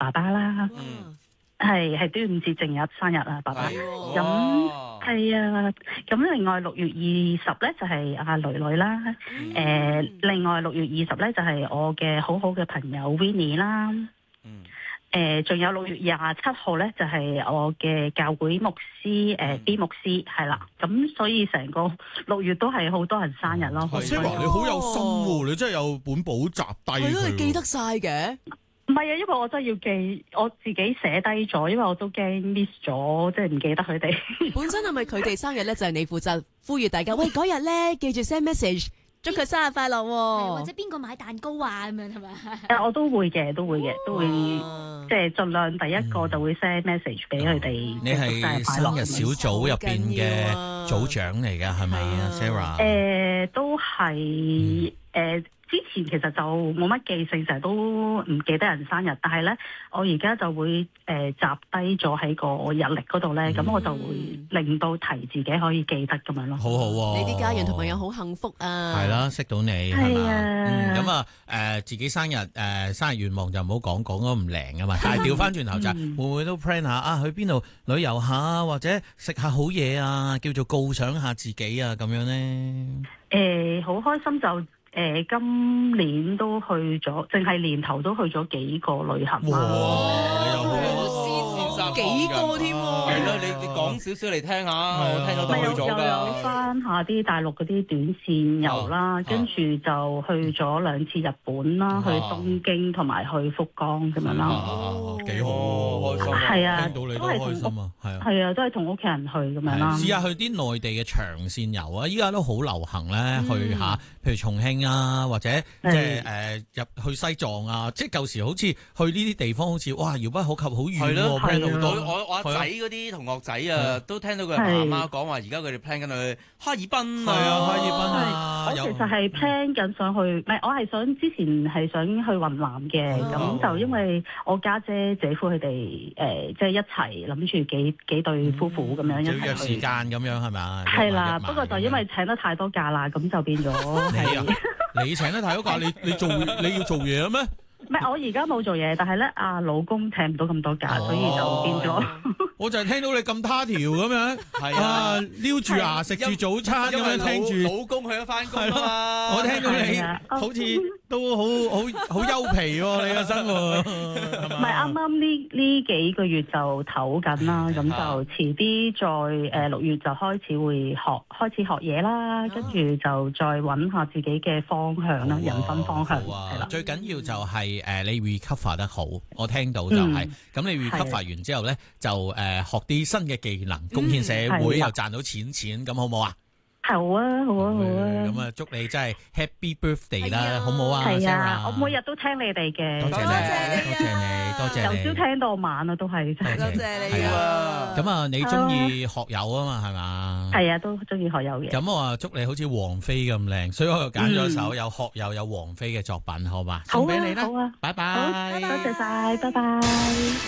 爸爸啦，係端午節正日生日啊，爸爸。咁係啊，咁另外6月20咧就係阿女女啦。另外6月20咧就係我嘅好好嘅朋友 Winnie 啦。仲有6月27號咧就係我嘅教會牧師B 牧師係啦。咁所以成個6月都係好多人生日咯。 Sarah 你好有心喎，你真係有本簿集低佢。 係咯，你記得晒嘅。 唔係啊，因為我真係要記，我自己寫低咗，因為我都驚 miss 咗，即係唔記得佢哋。 本身係咪佢哋生日咧，就係你負責呼籲大家？喂，嗰日咧記住 send message，祝佢生日快樂喎， 或者邊個買蛋糕啊咁樣係咪？ 我都會嘅，都會即係盡量第一個就會 send message 俾佢哋。 你係生日小組入邊嘅組長嚟㗎係咪啊 ，Sarah？ 都係之前其實就冇乜記性，成日都唔記得人生日。但係咧，我而家就會集低咗喺個日曆嗰度咧，咁我就會令到提自己可以記得咁樣咯。 好好喎， 你啲家人同朋友好幸福啊！ 係啦，識到你係嘛？咁啊自己生日生日願望就唔好講得唔靈啊嘛。但係調翻轉頭就會唔會都 plan 下啊？去邊度旅遊下，或者食下好嘢啊？叫做犒賞下自己啊咁樣咧。 好開心就。今年都去咗，淨係年頭都去咗幾個旅行啦。 幾個添喎？ 係咯，你講少少嚟聽下，我聽到都去咗㗎。 又有翻下啲大陸嗰啲短線遊啦，跟住就去咗2次日本啦，去東京同埋去福岡咁樣啦。 幾好，開心。 係啊， 聽到你都開心啊，係啊。 係啊，都係同屋企人去咁樣啦。 試下去啲內地嘅長線遊啊！依家都好流行咧，去下譬如重慶啊，或者即係入去西藏啊，即係舊時好似去呢啲地方，好似哇遙不可及，好遠喎。 我阿仔嗰啲同學仔啊，都聽到佢阿媽講話，而家佢哋 plan 緊去哈爾濱啊， 哈爾濱啊。 我其實係 plan 緊想去，唔係我係想之前係想去雲南嘅，咁就因為我家姐姐夫佢哋即係一齊諗住幾對夫婦咁樣一齊去。 約時間咁樣係咪？ 係啦，不過就因為請得太多假啦，咁就變咗係。 你請得太多假，你要做嘢咩？ 唔係，我而家冇做嘢，但係咧，老公請唔到咁多假，所以就變咗。 我就係聽到你咁他條咁樣，撩住牙食住早餐咁樣聽住， 老公去咗翻工啊嘛。 我聽到你好似都好優皮喎，你嘅生活。 唔係啱啱呢幾個月就唞緊啦，咁就遲啲再6月就開始學嘢啦，跟住就再揾下自己嘅方向啦，人生方向係啦。 最緊要就係你 recover 得好，我聽到就係咁。你 recover 完之後咧，就學啲新嘅技能，貢獻社會又賺到錢，咁好唔好啊？ 好啊，好啊，好啊！ 咁啊，祝你真係 Happy Birthday 啦，好唔好啊？ 係啊，我每日都聽你哋嘅， 多謝你，多謝你， 由朝聽到晚啊，都係多謝你啊！ 咁啊，你中意學友啊嘛，係嘛？ 係啊，都中意學友嘅。 咁我話祝你好似王菲咁靚，所以我又揀咗首有學友有王菲嘅作品，好嘛？送俾你啦， 好啊， 拜拜， 多謝晒，拜拜。